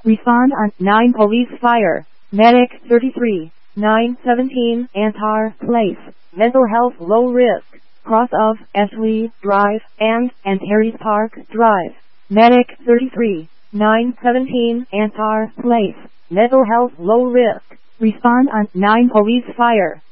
Respond on 9 Police Fire. Medic 33. 917 Antar Place. Mental health low risk. Cross of Ashley Drive and Antares Park Drive. Medic 33. 917 Antar Place. Mental health low risk. Respond on 9 Police Fire.